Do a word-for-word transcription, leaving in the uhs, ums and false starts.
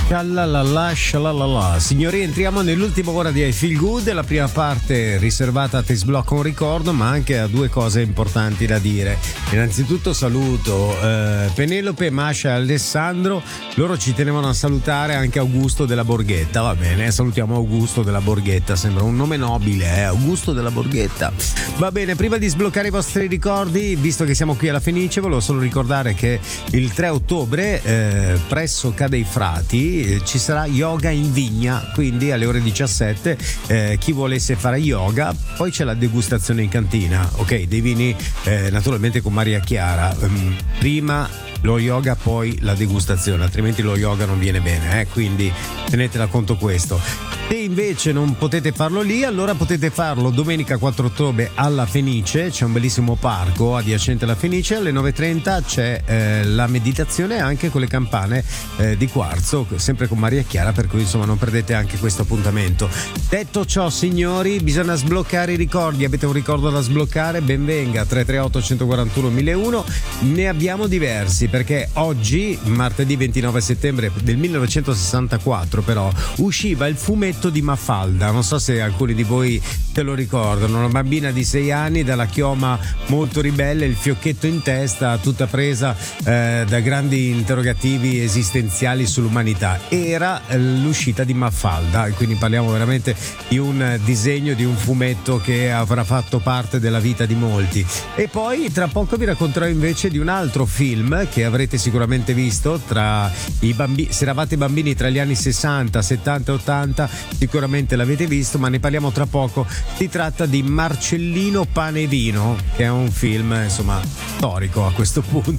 Shalalala, shalalala. Signori, entriamo nell'ultima ora di I Feel Good, la prima parte riservata a Ti sblocca un ricordo, ma anche a due cose importanti da dire. Innanzitutto saluto eh, Penelope, Masha e Alessandro, loro ci tenevano a salutare anche Augusto della Borghetta, va bene, salutiamo Augusto della Borghetta, sembra un nome nobile, eh? Augusto della Borghetta. Va bene, prima di sbloccare i vostri ricordi, visto che siamo qui alla Fenice, volevo solo ricordare che il tre ottobre eh, presso Ca' dei Frati ci sarà yoga in vigna, quindi alle ore diciassette eh, chi volesse fare yoga, poi c'è la degustazione in cantina, ok, dei vini eh, naturalmente con Maria Chiara, um, prima lo yoga poi la degustazione, altrimenti lo yoga non viene bene, eh? Quindi tenetela conto questo. Se invece non potete farlo lì, allora potete farlo domenica quattro ottobre alla Fenice, c'è un bellissimo parco adiacente alla Fenice, alle nove e trenta c'è eh, la meditazione anche con le campane eh, di quarzo, sempre con Maria Chiara, per cui insomma non perdete anche questo appuntamento. Detto ciò, signori, bisogna sbloccare i ricordi. Avete un ricordo da sbloccare? Ben venga, tre tre otto uno quattro uno mille uno. Ne abbiamo diversi, perché oggi, martedì ventinove settembre del millenovecentosessantaquattro, però usciva il fumetto di Mafalda, non so se alcuni di voi te lo ricordano, una bambina di sei anni dalla chioma molto ribelle, il fiocchetto in testa, tutta presa eh, da grandi interrogativi esistenziali sull'umanità. Era eh, l'uscita di Mafalda, e quindi parliamo veramente di un disegno, di un fumetto che avrà fatto parte della vita di molti. E poi tra poco vi racconterò invece di un altro film che avrete sicuramente visto tra i bambini, se eravate bambini tra gli anni sessanta, settanta e ottanta, sicuramente l'avete visto, ma ne parliamo tra poco. Si tratta di Marcellino Pane e Vino, che è un film insomma storico a questo punto.